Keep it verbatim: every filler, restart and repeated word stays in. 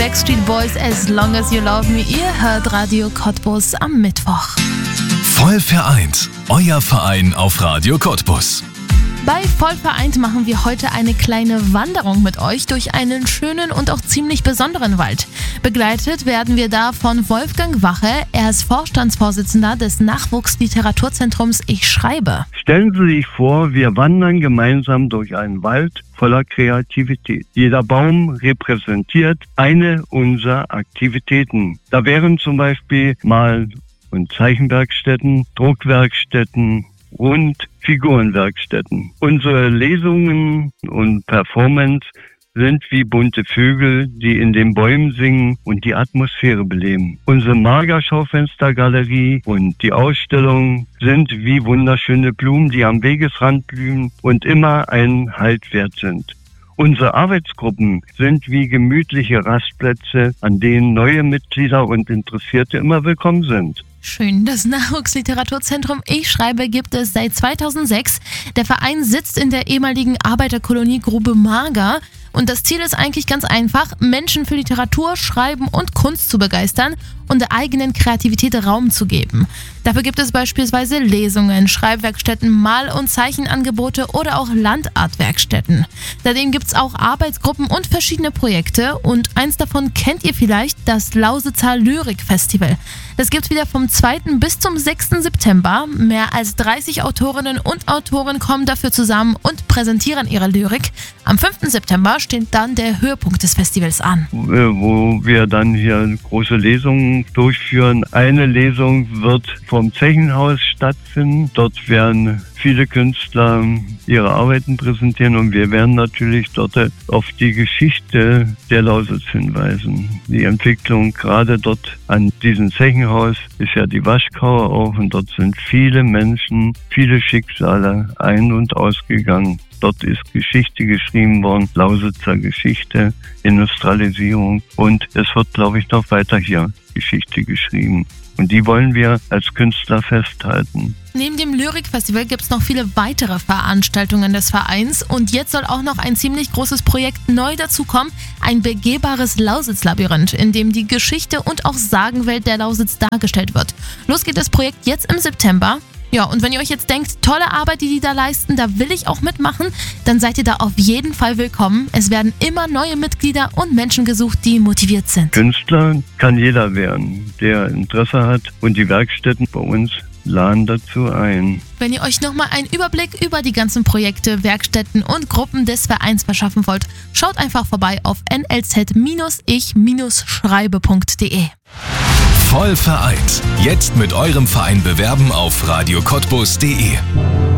Backstreet Boys, As Long As You Love Me. Ihr hört Radio Cottbus am Mittwoch. Voll vereint, euer Verein auf Radio Cottbus. Bei Voll vereint machen wir heute eine kleine Wanderung mit euch durch einen schönen und auch ziemlich besonderen Wald. Begleitet werden wir da von Wolfgang Wache. Er ist Vorstandsvorsitzender des Nachwuchsliteraturzentrums Ich Schreibe. Stellen Sie sich vor, wir wandern gemeinsam durch einen Wald voller Kreativität. Jeder Baum repräsentiert eine unserer Aktivitäten. Da wären zum Beispiel Mal- und Zeichenwerkstätten, Druckwerkstätten und Figurenwerkstätten. Unsere Lesungen und Performance sind wie bunte Vögel, die in den Bäumen singen und die Atmosphäre beleben. Unsere Magerschaufenstergalerie und die Ausstellung sind wie wunderschöne Blumen, die am Wegesrand blühen und immer einen Halt wert sind. Unsere Arbeitsgruppen sind wie gemütliche Rastplätze, an denen neue Mitglieder und Interessierte immer willkommen sind. Schön, das Nachwuchsliteraturzentrum Ich Schreibe gibt es seit zweitausendsechs. Der Verein sitzt in der ehemaligen Arbeiterkolonie Grube Mager. Und das Ziel ist eigentlich ganz einfach, Menschen für Literatur, Schreiben und Kunst zu begeistern und der eigenen Kreativität Raum zu geben. Dafür gibt es beispielsweise Lesungen, Schreibwerkstätten, Mal- und Zeichenangebote oder auch Landartwerkstätten. Daneben gibt es auch Arbeitsgruppen und verschiedene Projekte und eins davon kennt ihr vielleicht, das Lausitzer Lyrikfestival. Das gibt es wieder vom zweiten bis zum sechsten September. Mehr als dreißig Autorinnen und Autoren kommen dafür zusammen und präsentieren ihre Lyrik. Am fünften September steht dann der Höhepunkt des Festivals an. Wo wir dann hier große Lesungen durchführen. Eine Lesung wird vom Zechenhaus stattfinden. Dort werden viele Künstler ihre Arbeiten präsentieren und wir werden natürlich dort auf die Geschichte der Lausitz hinweisen. Die Entwicklung gerade dort an diesem Zechenhaus ist ja die Waschkauer auch und dort sind viele Menschen, viele Schicksale ein- und ausgegangen. Dort ist Geschichte geschrieben worden, Lausitzer Geschichte, Industrialisierung und es wird, glaube ich, noch weiter hier Geschichte geschrieben. Und die wollen wir als Künstler festhalten. Neben dem Lyrikfestival gibt es noch viele weitere Veranstaltungen des Vereins und jetzt soll auch noch ein ziemlich großes Projekt neu dazukommen, ein begehbares Lausitz-Labyrinth, in dem die Geschichte und auch Sagenwelt der Lausitz dargestellt wird. Los geht das Projekt jetzt im September. Ja, und wenn ihr euch jetzt denkt, tolle Arbeit, die die da leisten, da will ich auch mitmachen, dann seid ihr da auf jeden Fall willkommen. Es werden immer neue Mitglieder und Menschen gesucht, die motiviert sind. Künstler kann jeder werden, der Interesse hat und die Werkstätten bei uns laden dazu ein. Wenn ihr euch nochmal einen Überblick über die ganzen Projekte, Werkstätten und Gruppen des Vereins verschaffen wollt, schaut einfach vorbei auf n l z ich schreibe punkt d e. Voll vereint. Jetzt mit eurem Verein bewerben auf radio cottbus punkt d e.